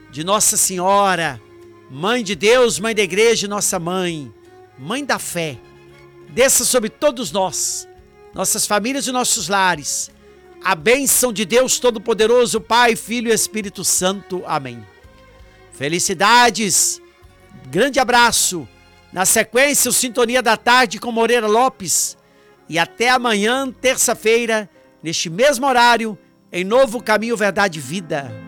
de Nossa Senhora, Mãe de Deus, Mãe da Igreja, nossa Mãe, Mãe da Fé, desça sobre todos nós, nossas famílias e nossos lares, a bênção de Deus Todo-Poderoso, Pai, Filho e Espírito Santo. Amém. Felicidades, grande abraço. Na sequência, o Sintonia da Tarde com Moreira Lopes. E até amanhã, terça-feira, neste mesmo horário, em Novo Caminho, Verdade e Vida.